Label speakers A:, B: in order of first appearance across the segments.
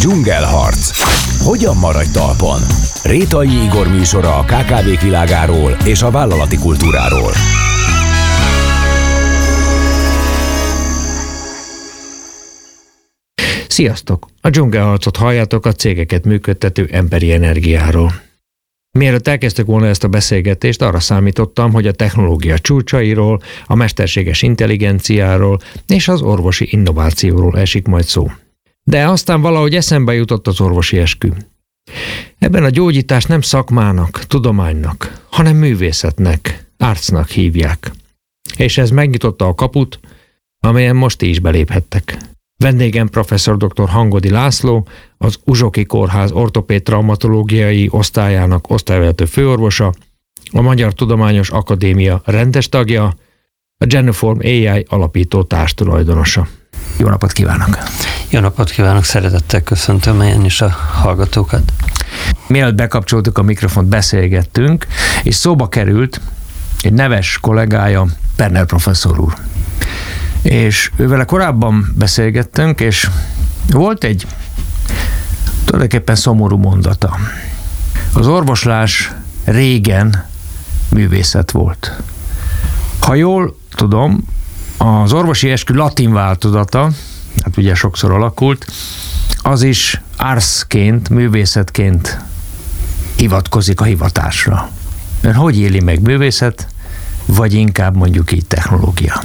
A: Dzsungelharc. Hogyan maradj talpon? Rétai Igor műsora a KKV-k világáról és a vállalati kultúráról.
B: Sziasztok! A Dzsungelharcot halljátok, a cégeket működtető emberi energiáról. Mielőtt elkezdtük volna ezt a beszélgetést, arra számítottam, hogy a technológia csúcsairól, a mesterséges intelligenciáról és az orvosi innovációról esik majd szó. De aztán valahogy eszembe jutott az orvosi eskü. Ebben a gyógyítást nem szakmának, tudománynak, hanem művészetnek, arcnak hívják. És ez megnyitotta a kaput, amelyen most ti is beléphettek. Vendégem professzor dr. Hangodi László, az Uzsoki Kórház ortopéd traumatológiai osztályának osztályvezető főorvosa, a Magyar Tudományos Akadémia rendes tagja, a Genoform AI alapító társtulajdonosa. Jó napot kívánok!
C: Jó napot kívánok, szeretettel köszöntöm én is a hallgatókat.
B: Mielőtt bekapcsoltuk a mikrofont, beszélgettünk, és szóba került egy neves kollégája, Perner professzor úr. És ővele korábban beszélgettünk, és volt egy tulajdonképpen szomorú mondata. Az orvoslás régen művészet volt. Ha jól tudom, az orvosi eskü latin változata, hát ugye sokszor alakult, az is arszként, művészetként hivatkozik a hivatásra. Ön hogy éli meg, művészet, vagy inkább mondjuk így technológia?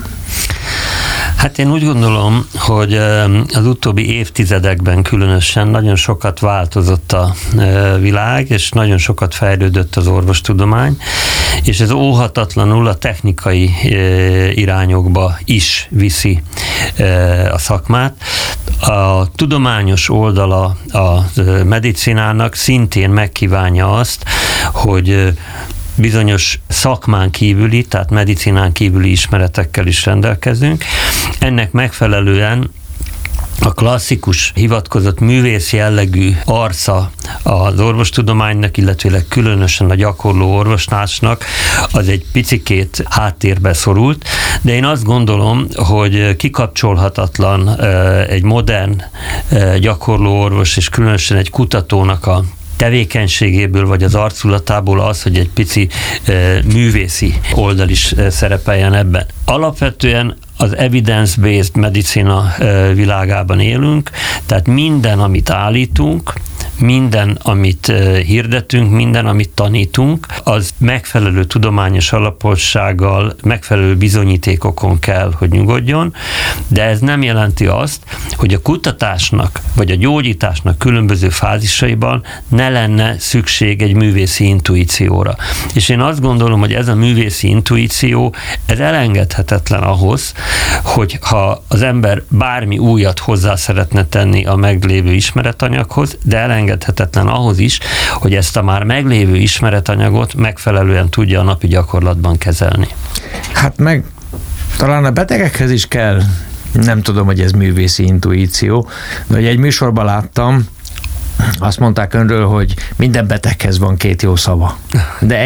C: Hát én úgy gondolom, hogy az utóbbi évtizedekben különösen nagyon sokat változott a világ, és nagyon sokat fejlődött az orvostudomány, és ez óhatatlanul a technikai irányokba is viszi a szakmát. A tudományos oldala a medicinának szintén megkívánja azt, hogy bizonyos szakmán kívüli, tehát medicinán kívüli ismeretekkel is rendelkezünk. Ennek megfelelően a klasszikus, hivatkozott művész jellegű arca az orvostudománynak, illetőleg különösen a gyakorló orvoslásnak, az egy picikét háttérbe szorult, de én azt gondolom, hogy kikapcsolhatatlan egy modern gyakorló orvos, és különösen egy kutatónak a tevékenységéből, vagy az arculatából az, hogy egy pici művészi oldal is szerepeljen ebben. Alapvetően az evidence-based medicina világában élünk, tehát minden, amit állítunk, minden, amit hirdetünk, minden, amit tanítunk, az megfelelő tudományos alapossággal, megfelelő bizonyítékokon kell, hogy nyugodjon, de ez nem jelenti azt, hogy a kutatásnak, vagy a gyógyításnak különböző fázisaiban ne lenne szükség egy művészi intuícióra. És én azt gondolom, hogy ez a művészi intuíció, ez elengedhetetlen ahhoz, hogy ha az ember bármi újat hozzá szeretne tenni a meglévő ismeretanyaghoz, de elengedhetetlen ahhoz is, hogy ezt a már meglévő ismeretanyagot megfelelően tudja a napi gyakorlatban kezelni.
B: Hát meg talán a betegekhez is kell, nem tudom, hogy ez művészi intuíció, de hogy egy műsorban láttam, azt mondták önről, hogy minden beteghez van két jó szava. De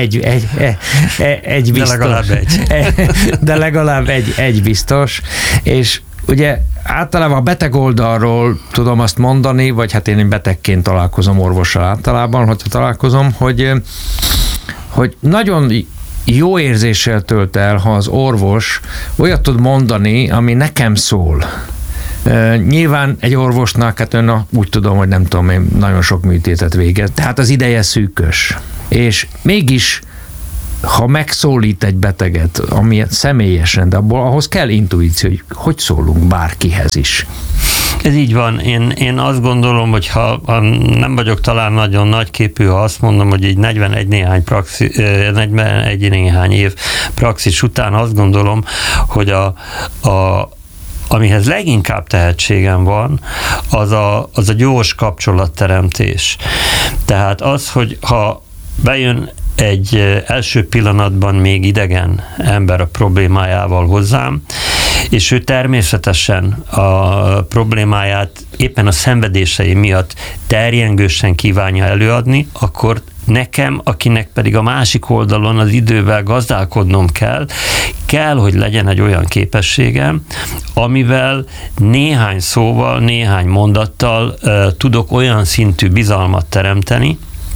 B: egy biztos.
C: De legalább egy.
B: De legalább egy biztos. És ugye általában a beteg oldalról tudom azt mondani, vagy hát én betegként találkozom orvossal általában, hogyha találkozom, hogy nagyon jó érzéssel tölt el, ha az orvos olyat tud mondani, ami nekem szól. Nyilván egy orvosnak, hát ön úgy tudom, hogy nem tudom, én nagyon sok műtétet végez, tehát az ideje szűkös. És mégis, ha megszólít egy beteget, ami személyesen, de abból ahhoz kell intuíció, hogy szólunk bárkihez is.
C: Ez így van. Én azt gondolom, hogy ha nem vagyok talán nagyon nagyképű, ha azt mondom, hogy így 41 néhány év praxis után azt gondolom, hogy amihez leginkább tehetségem van, az a gyors kapcsolatteremtés. Tehát az, hogy ha bejön egy első pillanatban még idegen ember a problémájával hozzám, és ő természetesen a problémáját éppen a szenvedései miatt terjengősen kívánja előadni, akkor nekem, akinek pedig a másik oldalon az idővel gazdálkodnom kell, hogy legyen egy olyan képességem, amivel néhány szóval, néhány mondattal tudok olyan szintű bizalmat teremteni,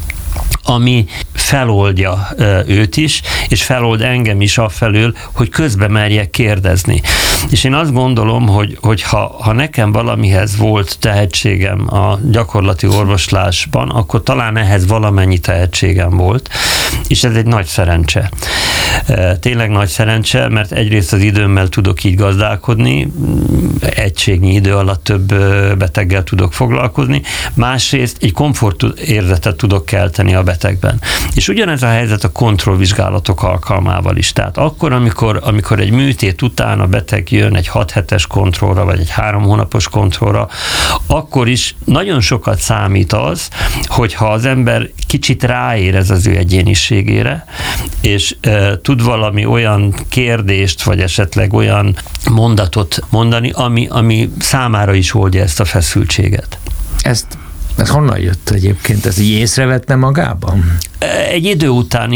C: ami feloldja őt is, és felold engem is afelől, hogy közbe merjek kérdezni. És én azt gondolom, hogy ha nekem valamihez volt tehetségem a gyakorlati orvoslásban, akkor talán ehhez valamennyi tehetségem volt, és ez egy nagy szerencse. Tényleg nagy szerencse, mert egyrészt az időmmel tudok így gazdálkodni, egységnyi idő alatt több beteggel tudok foglalkozni, másrészt egy komfortérzetet tudok kelteni a betegben. És ugyanez a helyzet a kontrollvizsgálatok alkalmával is. Tehát akkor, amikor egy műtét után a beteg jön egy 6 hetes kontrollra, vagy egy 3 hónapos kontrollra, akkor is nagyon sokat számít az, hogyha az ember kicsit ráérez az ő egyéniségére, és tud valami olyan kérdést, vagy esetleg olyan mondatot mondani, ami számára is oldja ezt a feszültséget.
B: Ez honnan jött egyébként? Ez így észrevette magában?
C: Egy idő után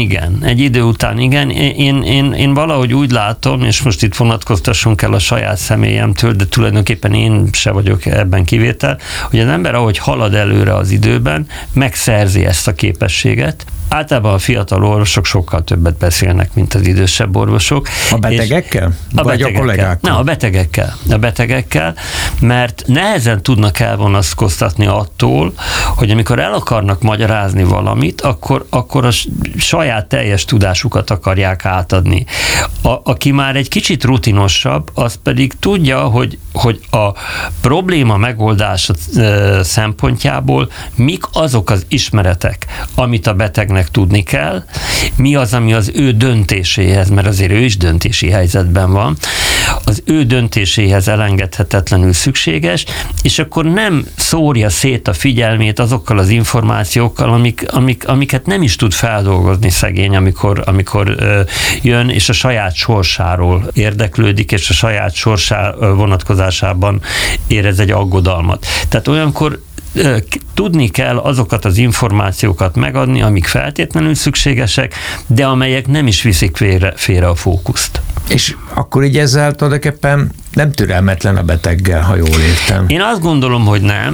C: igen. Én valahogy úgy látom, és most itt vonatkoztassunk el a saját személyemtől, de tulajdonképpen én se vagyok ebben kivétel, hogy az ember, ahogy halad előre az időben, megszerzi ezt a képességet. Általában a fiatal orvosok sokkal többet beszélnek, mint az idősebb orvosok.
B: A betegekkel? Vagy a kollégákkal?
C: A betegekkel, mert nehezen tudnak elvonatkoztatni attól, hogy amikor el akarnak magyarázni valamit, akkor a saját teljes tudásukat akarják átadni. Aki már egy kicsit rutinosabb, az pedig tudja, hogy a probléma megoldása szempontjából mik azok az ismeretek, amit a betegnek tudni kell, mi az, ami az ő döntéséhez, mert azért ő is döntési helyzetben van, az ő döntéséhez elengedhetetlenül szükséges, és akkor nem szórja szét a figyelmét azokkal az információkkal, amiket nem is tud feldolgozni szegény, amikor jön, és a saját sorsáról érdeklődik, és a saját sorsá vonatkozásában érez egy aggodalmat. Tehát olyankor tudni kell azokat az információkat megadni, amik feltétlenül szükségesek, de amelyek nem is viszik félre a fókuszt.
B: És akkor így ezzel tulajdonképpen nem türelmetlen a beteggel, ha jól értem.
C: Én azt gondolom,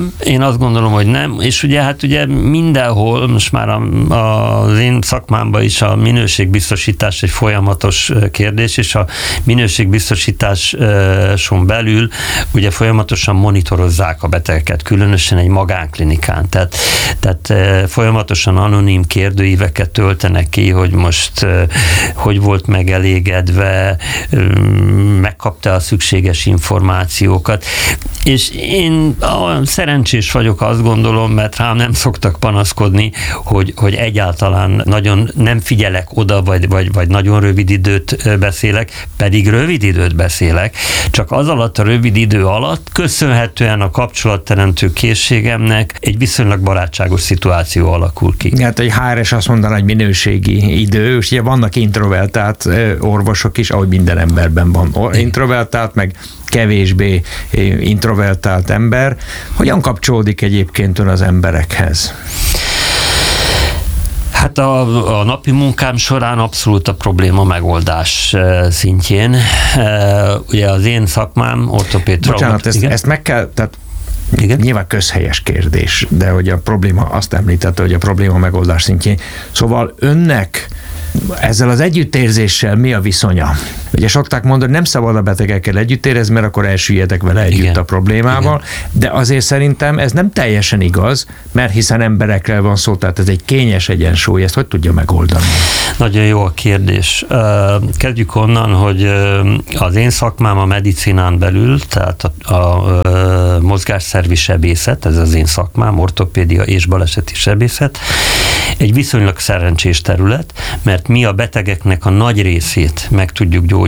C: hogy nem, és ugye mindenhol, most már az én szakmámban is a minőségbiztosítás egy folyamatos kérdés, és a minőségbiztosításon belül ugye folyamatosan monitorozzák a betegeket, különösen egy magánklinikán. Tehát folyamatosan anonim kérdőíveket töltenek ki, hogy most hogy volt megelégedve, megkapta a szükséges információkat, és én szerencsés vagyok, azt gondolom, mert rám nem szoktak panaszkodni, hogy egyáltalán nagyon nem figyelek oda, vagy nagyon rövid időt beszélek, pedig rövid időt beszélek, csak az alatt a rövid idő alatt köszönhetően a kapcsolatteremtő készségemnek egy viszonylag barátságos szituáció alakul ki.
B: Hát egy HRS azt mondaná, hogy minőségi idő, és ugye vannak introvertált orvosok is, ahogy minden emberben van introvertált, meg kevésbé introvertált ember. Hogyan kapcsolódik egyébként ön az emberekhez?
C: Hát a napi munkám során abszolút a probléma megoldás szintjén. Ugye az én szakmám ortopéd
B: traumat. Bocsánat, ezt meg kell, tehát igen? Nyilván közhelyes kérdés, de hogy a probléma, azt említette, hogy a probléma megoldás szintjén. Szóval önnek ezzel az együttérzéssel mi a viszonya? Ugye szokták mondani, hogy nem szabad a betegekkel együtt érezni, mert akkor elsüllyedek vele együtt igen. a problémával, igen. de azért szerintem ez nem teljesen igaz, mert hiszen emberekről van szó, tehát ez egy kényes egyensúly, ezt hogy tudja megoldani?
C: Nagyon jó a kérdés. Kezdjük onnan, hogy az én szakmám a medicinán belül, tehát a mozgásszervi sebészet, ez az én szakmám, ortopédia és baleseti sebészet, egy viszonylag szerencsés terület, mert mi a betegeknek a nagy részét meg tudjuk gyógyítani